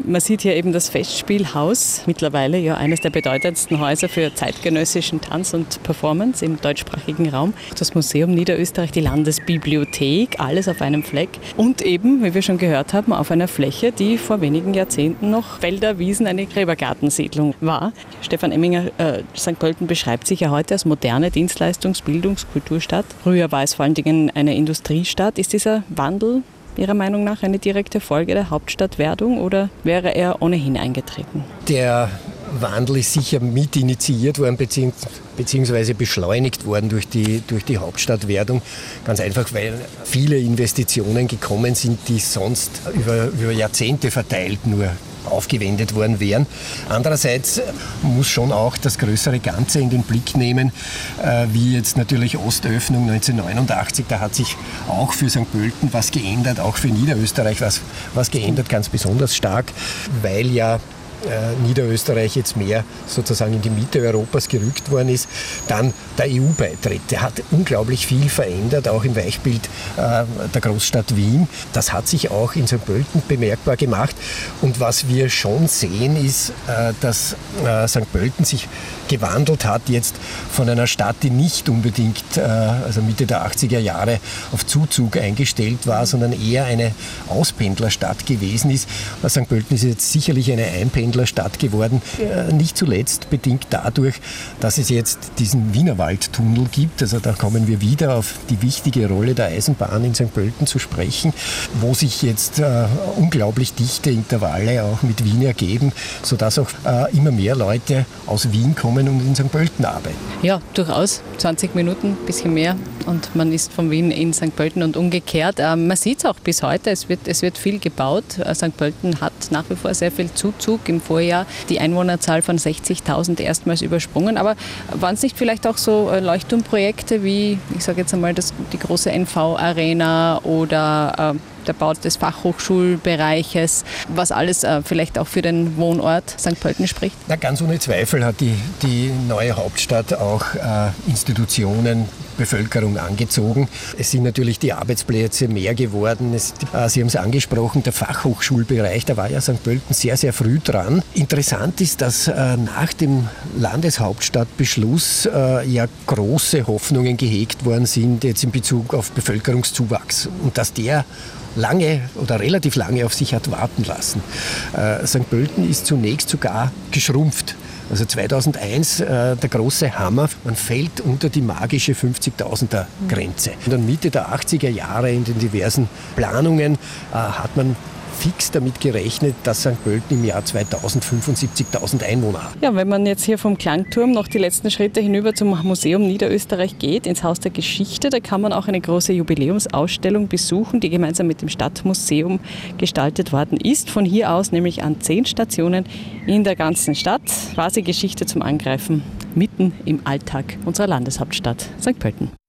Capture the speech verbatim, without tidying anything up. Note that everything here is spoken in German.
Man sieht hier eben das Festspielhaus, mittlerweile ja eines der bedeutendsten Häuser für zeitgenössischen Tanz und Performance im deutschsprachigen Raum. Das Museum Niederösterreich, die Landesbibliothek, alles auf einem Fleck und eben, wie wir schon gehört haben, auf einer Fläche, die vor wenigen Jahrzehnten noch Felder, Wiesen, eine Gräbergartensiedlung war. Stefan Emminger, äh, Sankt Pölten beschreibt sich ja heute als moderne Dienstleistungs-, Bildungs-, Kulturstadt. Früher war es vor allen Dingen eine Industriestadt. Ist dieser Wandel Ihrer Meinung nach eine direkte Folge der Hauptstadtwerdung oder wäre er ohnehin eingetreten? Der Wandel ist sicher mit initiiert worden bzw. beschleunigt worden durch die, durch die Hauptstadtwerdung. Ganz einfach, weil viele Investitionen gekommen sind, die sonst über, über Jahrzehnte verteilt nur aufgewendet worden wären. Andererseits muss schon auch das größere Ganze in den Blick nehmen, äh, wie jetzt natürlich Ostöffnung neunzehnhundertneunundachtzig, da hat sich auch für Sankt Pölten was geändert, auch für Niederösterreich was, was geändert, ganz besonders stark, weil ja Äh, Niederösterreich jetzt mehr sozusagen in die Mitte Europas gerückt worden ist. Dann der E U-Beitritt, der hat unglaublich viel verändert, auch im Weichbild äh, der Großstadt Wien. Das hat sich auch in Sankt Pölten bemerkbar gemacht. Und was wir schon sehen, ist, äh, dass äh, Sankt Pölten sich gewandelt hat jetzt von einer Stadt, die nicht unbedingt, äh, also Mitte der achtziger Jahre, auf Zuzug eingestellt war, sondern eher eine Auspendlerstadt gewesen ist. Sankt Pölten ist jetzt sicherlich eine Einpendlerstadt geworden, äh, nicht zuletzt bedingt dadurch, dass es jetzt diesen Wienerwaldtunnel gibt. Also da kommen wir wieder auf die wichtige Rolle der Eisenbahn in Sankt Pölten zu sprechen, wo sich jetzt äh, unglaublich dichte Intervalle auch mit Wien ergeben, sodass auch äh, immer mehr Leute aus Wien kommen und in Sankt Pölten arbeiten. Ja, durchaus. zwanzig Minuten, ein bisschen mehr und man ist von Wien in Sankt Pölten und umgekehrt. Ähm, man sieht es auch bis heute, es wird, es wird viel gebaut. Sankt Pölten hat nach wie vor sehr viel Zuzug. Im Vorjahr die Einwohnerzahl von sechzigtausend erstmals übersprungen. Aber waren es nicht vielleicht auch so Leuchtturmprojekte wie, ich sage jetzt einmal, das, die große N V-Arena oder äh, der Bau des Fachhochschulbereiches, was alles äh, vielleicht auch für den Wohnort Sankt Pölten spricht? Na, ganz ohne Zweifel hat die, die neue Hauptstadt auch äh, Institutionen, Bevölkerung angezogen. Es sind natürlich die Arbeitsplätze mehr geworden. Es, äh, Sie haben es angesprochen, der Fachhochschulbereich, da war ja Sankt Pölten sehr, sehr früh dran. Interessant ist, dass äh, nach dem Landeshauptstadtbeschluss äh, ja große Hoffnungen gehegt worden sind, jetzt in Bezug auf Bevölkerungszuwachs und dass der lange oder relativ lange auf sich hat warten lassen. Äh, Sankt Pölten ist zunächst sogar geschrumpft. Also zweitausendeins äh, der große Hammer, man fällt unter die magische fünfzigtausender Grenze. Und dann Mitte der achtziger Jahre in den diversen Planungen äh, hat man fix damit gerechnet, dass Sankt Pölten im Jahr zweitausend fünfundsiebzigtausend Einwohner hat. Ja, wenn man jetzt hier vom Klangturm noch die letzten Schritte hinüber zum Museum Niederösterreich geht, ins Haus der Geschichte, da kann man auch eine große Jubiläumsausstellung besuchen, die gemeinsam mit dem Stadtmuseum gestaltet worden ist. Von hier aus nämlich an zehn Stationen in der ganzen Stadt. Quasi Geschichte zum Angreifen, mitten im Alltag unserer Landeshauptstadt Sankt Pölten.